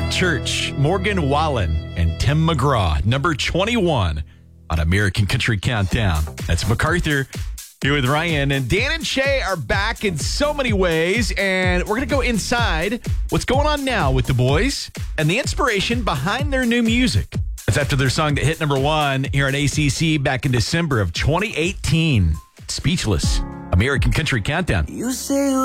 Church, Morgan Wallen, and Tim McGraw, number 21 on American Country Countdown. That's MacArthur here with Ryan. And Dan and Shay are back in so many ways, and we're going to go inside what's going on now with the boys and the inspiration behind their new music. That's after their song that hit number 1 here on ACC back in December of 2018. Speechless. American Country Countdown. You say